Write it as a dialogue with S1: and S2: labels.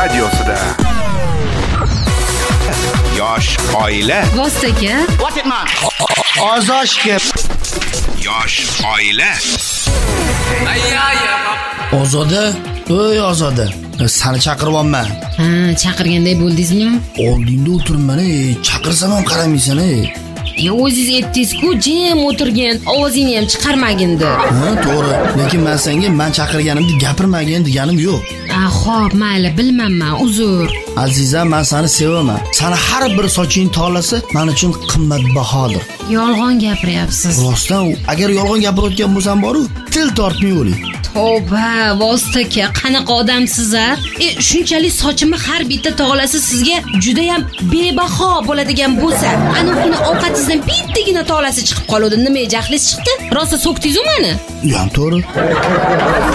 S1: radiosida. Yosh oila.
S2: Vostaka.
S3: What it man?
S4: Ozoshga.
S1: Yosh oila.
S4: Ozoda, ey Ozoda. Seni chaqiryapman.
S2: Ha, chaqirganday bo'ldingizmi?
S4: Oldingda o'tiribman, chaqirsam ham qaramaysan,
S2: O'zingiz aytdingiz-ku, jim o'tirgan, ovozingni ham chiqarmagindi.
S4: Ha, to'g'ri. Lekin men senga men chaqirganimda gapirmagin deganim yo'q.
S2: Xo'p, mayli, bilmayman, uzr.
S4: Azizam, men seni sevaman. Seni har bir soching tolasi men uchun qimmatbahodir.
S2: Yolg'on gapiryapsiz.
S4: Rostdan, agar yolg'on gapirayotgan bo'lsam boru, til tortmay o'ling.
S2: Tavba, Vostaka, qanaqa odamsiz-a? Shunchalik sochimni har bitta tolasi sizga juda ham bebaho bo'ladigan bo'lsa, ana uni ovqatingizdan bittagina tolasi chiqib qoladi. Nima jahlingiz chiqdi? Rosa so'kdingiz-ku meni?
S4: U ham to'g'ri.